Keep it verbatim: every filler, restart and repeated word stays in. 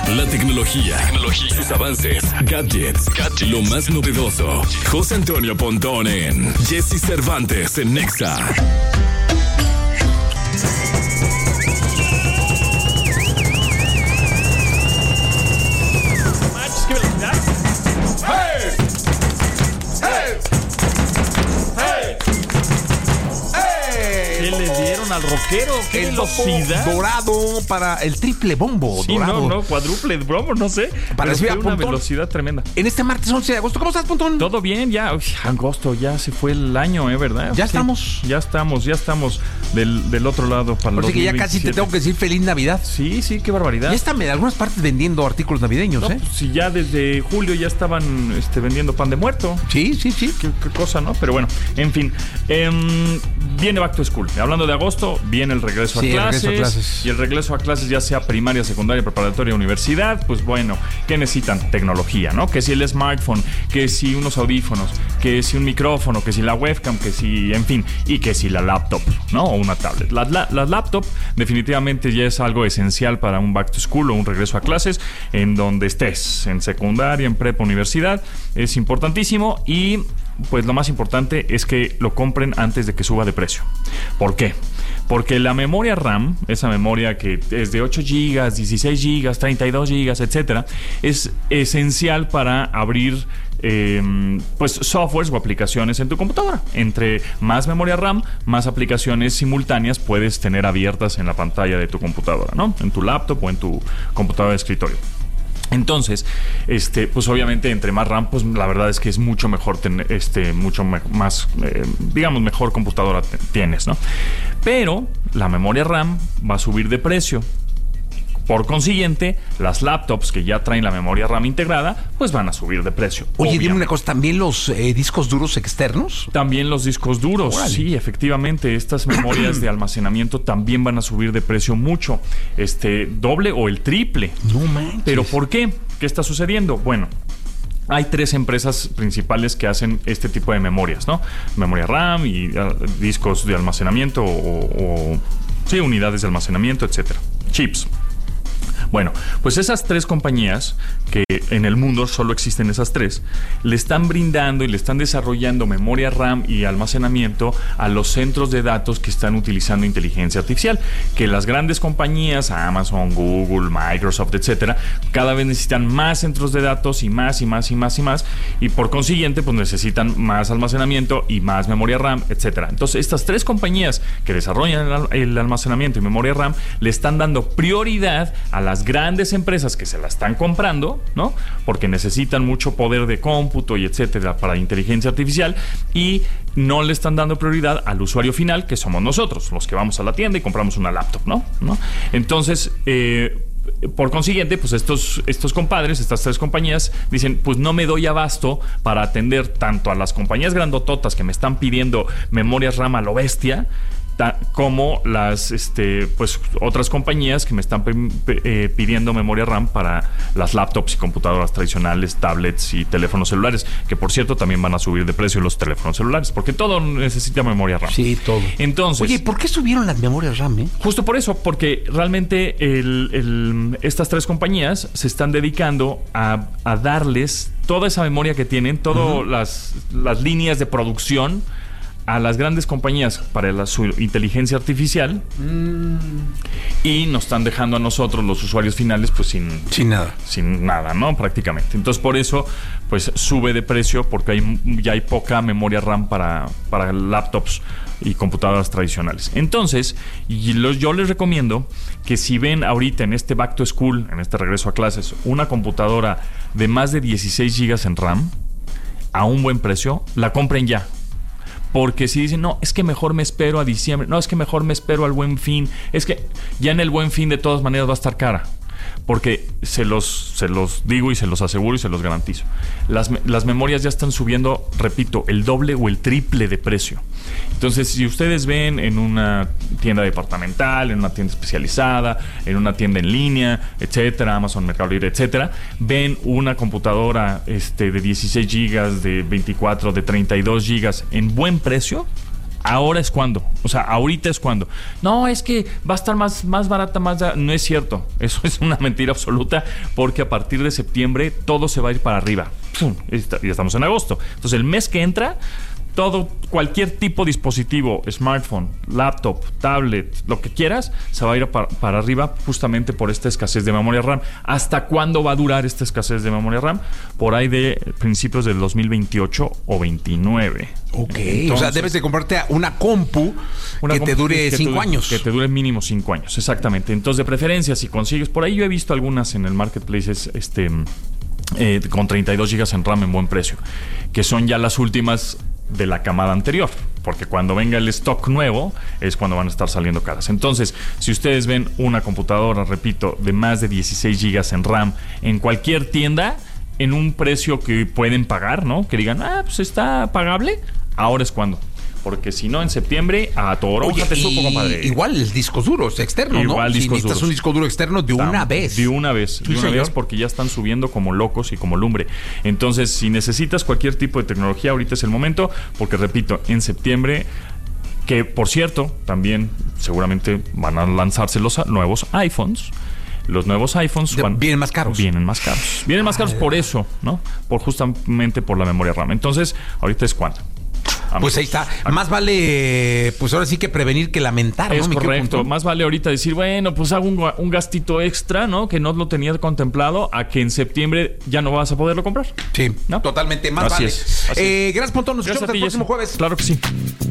La tecnología, tecnología, sus avances, gadgets, gadgets, lo más novedoso. José Antonio Pontón en Jesse Cervantes en Nexa. ¿Qué le dieron al rockero? ¿Qué el velocidad? Dorado para el triple bombo. Sí, dorado. no, no, cuádruple bombo, no sé. Parecía pero fue una Pontón. velocidad tremenda. En este martes once de agosto, ¿cómo estás, Pontón? Todo bien, ya. Uy, agosto, ya se fue el año, ¿eh? ¿Verdad? Ya Sí, estamos. Ya estamos, ya estamos del, del otro lado para el Así que ya casi te dos mil veintisiete. tengo que decir feliz Navidad. Sí, sí, qué barbaridad. Ya están en algunas partes vendiendo artículos navideños, No, ¿eh? pues, si ya desde julio ya estaban este, vendiendo pan de muerto. Sí, sí, sí. Qué, qué cosa, ¿no? Pero bueno, en fin. Eh, viene Back to School. Hablando de agosto, viene el regreso, Sí, a, el clases, regreso a clases. Y el regreso a clases, ya sea primaria, secundaria, preparatoria, universidad, pues bueno, ¿qué necesitan? Tecnología, ¿no? Que si el smartphone, que si unos audífonos, que si un micrófono, que si la webcam, que si, en fin, y que si la laptop, ¿no? O una tablet. Las la, la laptop definitivamente ya es algo esencial para un Back to School o un regreso a clases en donde estés, en secundaria, en prepa, universidad. Es importantísimo y pues lo más importante es que lo compren antes de que suba de precio. ¿Por qué? Porque la memoria RAM, esa memoria que es de ocho gigas, dieciséis gigas, treinta y dos gigas, etcétera, es esencial para abrir eh, pues softwares o aplicaciones en tu computadora. Entre más memoria RAM, más aplicaciones simultáneas puedes tener abiertas en la pantalla de tu computadora, ¿no? En tu laptop o en tu computadora de escritorio. Entonces, este, pues obviamente entre más RAM, pues la verdad es que es mucho mejor tener, este, mucho me- más, eh, digamos, mejor computadora te- tienes, ¿no? Pero la memoria RAM va a subir de precio. Por consiguiente, las laptops que ya traen la memoria RAM integrada, pues van a subir de precio. Oye, dime obviamente. una cosa, ¿también los eh, discos duros externos? También los discos duros, Órale. sí, efectivamente, estas memorias de almacenamiento también van a subir de precio mucho, este, doble o el triple. No manches. ¿Pero por qué? ¿Qué está sucediendo? Bueno, hay tres empresas principales que hacen este tipo de memorias, ¿no? Memoria RAM y uh, discos de almacenamiento o, o sí, unidades de almacenamiento, etcétera. Chips. Bueno, pues esas tres compañías, que en el mundo solo existen esas tres, le están brindando y le están desarrollando memoria RAM y almacenamiento a los centros de datos que están utilizando inteligencia artificial, que las grandes compañías, Amazon, Google, Microsoft, etcétera, cada vez necesitan más centros de datos y más y más y más y más, y por consiguiente pues necesitan más almacenamiento y más memoria RAM, etcétera. Entonces estas tres compañías que desarrollan el, al- el almacenamiento y memoria RAM le están dando prioridad a las grandes empresas que se la están comprando, ¿no? Porque necesitan mucho poder de cómputo y etcétera para inteligencia artificial, y no le están dando prioridad al usuario final, que somos nosotros, los que vamos a la tienda y compramos una laptop, ¿no? ¿No? Entonces, eh, por consiguiente, pues estos, estos compadres, estas tres compañías, dicen, pues no me doy abasto para atender tanto a las compañías grandototas que me están pidiendo memorias RAM a lo bestia, ta- como las este, pues otras compañías que me están pe- pe- eh, pidiendo memoria RAM para las laptops y computadoras tradicionales, tablets y teléfonos celulares, que por cierto también van a subir de precio los teléfonos celulares, porque todo necesita memoria RAM. Sí, todo. Entonces, Oye, ¿por qué subieron las memorias RAM, eh? justo por eso, porque realmente el, el, estas tres compañías se están dedicando a, a darles toda esa memoria que tienen, todas uh-huh. las, las líneas de producción a las grandes compañías para la, su inteligencia artificial, mm. y nos están dejando a nosotros, los usuarios finales, pues sin, sin nada. Sin nada, ¿no? Prácticamente. Entonces, por eso, pues sube de precio, porque hay, ya hay poca memoria RAM para, para laptops y computadoras tradicionales. Entonces, y los, yo les recomiendo que si ven ahorita en este Back to School, en este regreso a clases, una computadora de más de dieciséis gigas en RAM, a un buen precio, la compren ya. Porque si dicen, no, es que mejor me espero a diciembre, no, es que mejor me espero al Buen Fin, es que ya en el Buen Fin de todas maneras va a estar cara. Porque se los, se los digo y se los aseguro y se los garantizo. Las, las memorias ya están subiendo, repito, el doble o el triple de precio. Entonces, si ustedes ven en una tienda departamental, en una tienda especializada, en una tienda en línea, etcétera, Amazon, Mercado Libre, etcétera, ven una computadora este, de dieciséis gigas, de veinticuatro, de treinta y dos gigas en buen precio, ahora es cuando. O sea, ahorita es cuando. No, es que va a estar más, más barata, más... Da... No es cierto. Eso es una mentira absoluta, porque a partir de septiembre todo se va a ir para arriba. ¡Pum! Ya estamos en agosto. Entonces, el mes que entra... Todo, cualquier tipo de dispositivo, smartphone, laptop, tablet, lo que quieras, se va a ir para, para arriba justamente por esta escasez de memoria RAM. ¿Hasta cuándo va a durar esta escasez de memoria RAM? Por ahí de principios del dos mil veintiocho o veintinueve. Ok, Entonces, o sea, debes de comprarte una compu una que compu te dure que cinco te, años. Que te dure mínimo cinco años, exactamente. Entonces, de preferencia, si consigues, por ahí yo he visto algunas en el marketplace, este, eh, con treinta y dos gigas en RAM en buen precio, que son ya las últimas de la camada anterior, porque cuando venga el stock nuevo es cuando van a estar saliendo caras. Entonces, si ustedes ven una computadora, repito, de más de dieciséis gigas en RAM en cualquier tienda, en un precio que pueden pagar, ¿no? Que digan, ah, pues está pagable, ahora es cuando. Porque si no, en septiembre, a toronja te supo, compadre. Igual el disco duro es externo, Igual ¿no? Si discos necesitas duros. un disco duro externo de Está, una vez. De una vez, Sí, de una señor. vez, porque ya están subiendo como locos y como lumbre. Entonces, si necesitas cualquier tipo de tecnología, ahorita es el momento, porque repito, en septiembre, que por cierto, también seguramente van a lanzarse los nuevos iPhones. Los nuevos iPhones De, van, vienen más caros. Vienen más caros. Vienen más caros por eso, ¿no? Por justamente por la memoria RAM. Entonces, ahorita es cuando. Amigos. Pues ahí está. Más vale, pues ahora sí que prevenir que lamentar, Es ¿no? Mi querido correcto. Pontón? Más vale ahorita decir, bueno, pues hago un, un gastito extra, ¿no? Que no lo tenía contemplado, a que en septiembre ya no vas a poderlo comprar. Sí, ¿No? totalmente. Más Así vale. es, así Eh, gracias, Pontón. Nos Gracias escuchamos a ti, el próximo Jessy. jueves. Claro que sí.